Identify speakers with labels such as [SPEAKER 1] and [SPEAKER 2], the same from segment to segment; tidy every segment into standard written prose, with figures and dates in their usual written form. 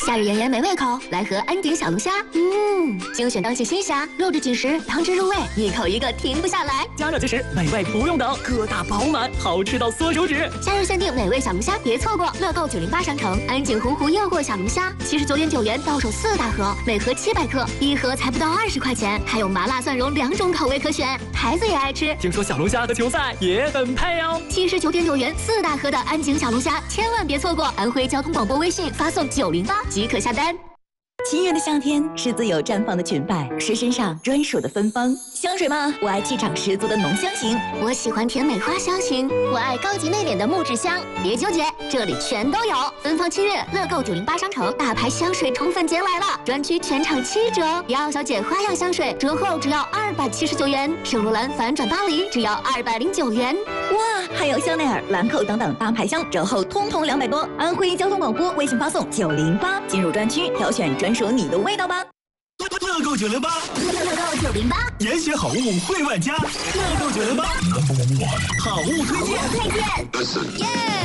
[SPEAKER 1] 夏日炎炎没胃口，来盒安鼎小龙虾。精选当季新虾，肉质紧实，汤汁入味，一口一个停不下来。
[SPEAKER 2] 加热即食，美味不用等，个大饱满，好吃到缩手指。
[SPEAKER 1] 夏日限定美味小龙虾，别错过！乐购908商城，安鼎洪湖诱惑小龙虾，79.9元到手4大盒，每盒700克，一盒才不到20块钱，还有麻辣蒜蓉2种口味可选，孩子也爱吃。
[SPEAKER 2] 听说小龙虾和球赛也很配哦。
[SPEAKER 1] 79.9元4大盒的安鼎小龙虾，千万别错过！安徽交通广播微信发送908即可下单。
[SPEAKER 3] 七月的夏天是自由绽放的裙摆，是身上专属的芬芳。香水吗？我爱气场十足的浓香型，
[SPEAKER 1] 我喜欢甜美花香型，我爱高级内敛的木质香。别纠结，这里全都有。芬芳7月，乐购908商城大牌香水宠粉节来了，专区全场7折。迪奥小姐花样香水折后只要279元，圣罗兰反转巴黎只要209元。
[SPEAKER 3] 哇，还有香奈儿、兰蔻等等大牌香折后通通200多。安徽交通广播微信发送908，进入专区挑选专属你的味道吧。
[SPEAKER 4] 乐购908，
[SPEAKER 1] 乐购908，
[SPEAKER 4] 严选好物惠万家。乐购908，好物推荐。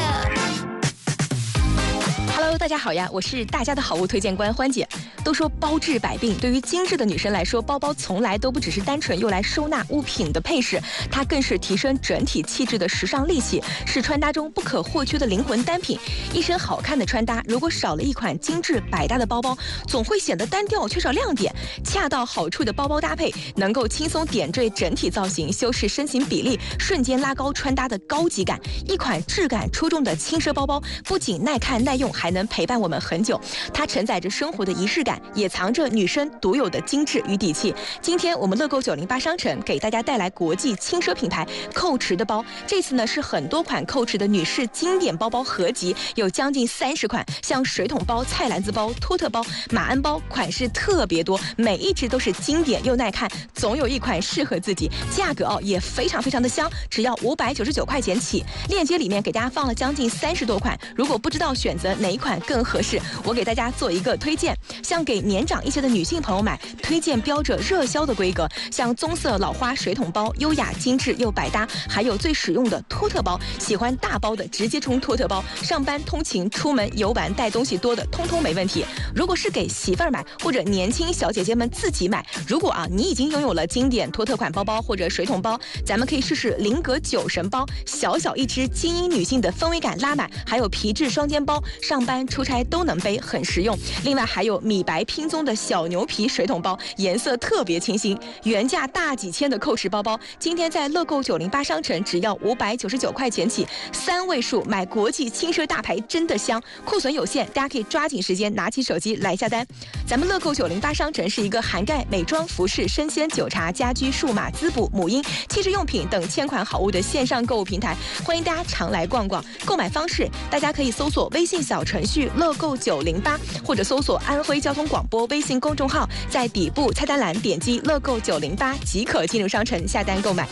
[SPEAKER 5] Hello， 大家好呀，我是大家的好物推荐官欢姐。都说包治百病，对于精致的女生来说，包包从来都不只是单纯用来收纳物品的配饰，它更是提升整体气质的时尚利器，是穿搭中不可或缺的灵魂单品。一身好看的穿搭，如果少了一款精致百搭的包包，总会显得单调，缺少亮点。恰到好处的包包搭配，能够轻松点缀整体造型，修饰身形比例，瞬间拉高穿搭的高级感。一款质感出众的轻奢包包，不仅耐看耐用，还能陪伴我们很久。它承载着生活的仪式感，也藏着女生独有的精致与底气。今天我们乐购908商城给大家带来国际轻奢品牌蔻驰的包，这次呢是很多款蔻驰的女士经典包包合集，有将近30款，像水桶包、菜篮子包、托特包、马鞍包，款式特别多，每一只都是经典又耐看，总有一款适合自己。价格也非常的香，只要599块钱起。链接里面给大家放了将近30多款，如果不知道选择哪一款更合适，我给大家做一个推荐。像给年长一些的女性朋友买，推荐标着热销的规格，像棕色老花水桶包，优雅精致又百搭，还有最实用的托特包，喜欢大包的直接冲托特包，上班通勤出门游玩带东西多的通通没问题。如果是给媳妇儿买或者年轻小姐姐们自己买，如果你已经拥有了经典托特款包包或者水桶包，咱们可以试试菱格9神包，小小一只，精英女性的氛围感拉满，还有皮质双肩包，上班出差都能背，很实用。另外还有米白拼棕的小牛皮水桶包，颜色特别清新，原价大几千的蔻驰包包，今天在乐购908商城只要599块钱起，3位数买国际轻奢大牌真的香，库存有限，大家可以抓紧时间拿起手机来下单。咱们乐购908商城是一个涵盖美妆、服饰、生鲜、酒茶、家居、数码、滋补、母婴、气质用品等千款好物的线上购物平台，欢迎大家常来逛逛。购买方式，大家可以搜索微信小程序乐购908，或者搜索安徽交通广播微信公众号，在底部菜单栏点击乐购908即可进入商城下单购买。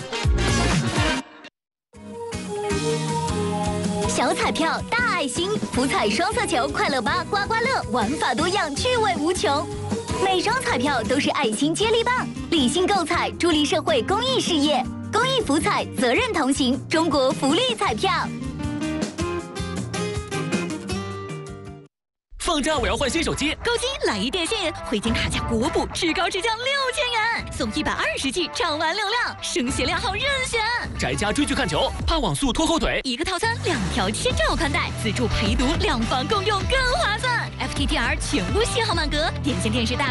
[SPEAKER 1] 小彩票大爱心，福彩双色球快乐8刮刮乐，玩法多样，趣味无穷。每张彩票都是爱心接力棒，理性购彩，助力社会公益事业。公益福彩，责任同行，中国福利彩票。
[SPEAKER 2] 放假我要换新手机，
[SPEAKER 6] 购机来一电信，汇金卡价国补，至高至降6000元，送120G 畅玩流量，升鞋量好任选。
[SPEAKER 2] 宅家追剧看球，怕网速拖后腿，
[SPEAKER 6] 一个套餐2条千兆宽带，自助陪读，2房共用更划算。FTTR 全屋信号满格，电信电视大